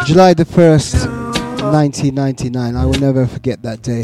July the 1st, 1999. I will never forget that day.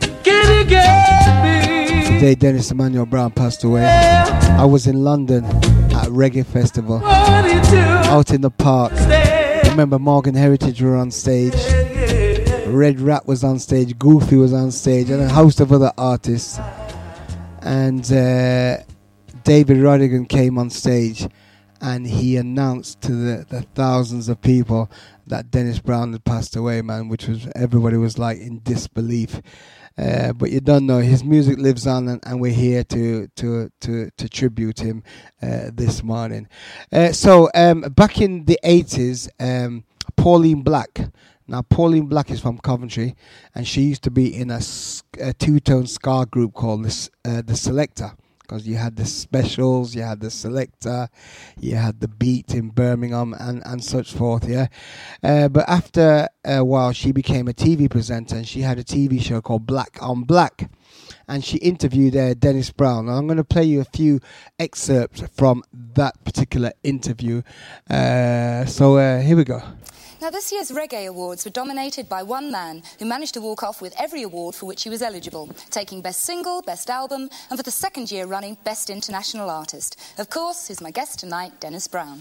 The day Dennis Emmanuel Brown passed away. I was in London at Reggae Festival, out in the park. I remember Morgan Heritage were on stage, Red Rat was on stage, Goofy was on stage, and a host of other artists. And David Rodigan came on stage, and he announced to the thousands of people that Dennis Brown had passed away, man, which was, everybody was like in disbelief. But you don't know, his music lives on, and we're here to tribute him this morning. So back in the 80s, Pauline Black. Now, Pauline Black is from Coventry, and she used to be in a two-tone ska group called the Selector. Because you had the Specials, you had the Selector, you had the Beat in Birmingham, and such forth, yeah. But after a while, she became a TV presenter, and she had a TV show called Black on Black. And she interviewed Dennis Brown. And I'm going to play you a few excerpts from that particular interview. So here we go. Now, this year's Reggae Awards were dominated by one man who managed to walk off with every award for which he was eligible, taking Best Single, Best Album, and for the second year running, Best International Artist. Of course, who's my guest tonight, Dennis Brown.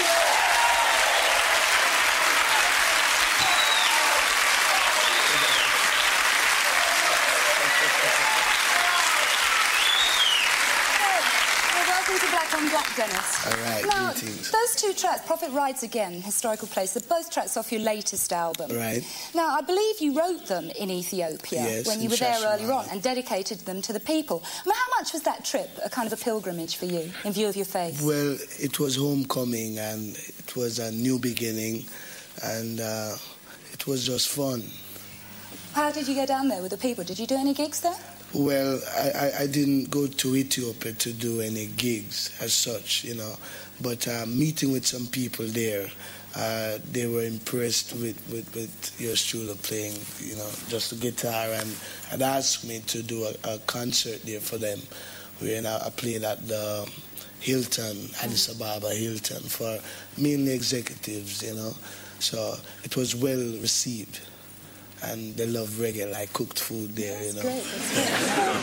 Black, Dennis. All right, now, those two tracks, Prophet Rides Again, Historical Place, they're both tracks off your latest album. Right. Now, I believe you wrote them in Ethiopia when you were there earlier on and dedicated them to the people. I mean, how much was that trip a kind of a pilgrimage for you in view of your faith? Well, it was homecoming and it was a new beginning and it was just fun. How did you go down there with the people? Did you do any gigs there? Well, I didn't go to Ethiopia to do any gigs as such, you know, but meeting with some people there, they were impressed with your truly playing, you know, just the guitar, and asked me to do a concert there for them, where I played at the Hilton, Addis Ababa Hilton, for mainly executives, you know, so it was well received. And they love reggae, like cooked food there, you know. That's great.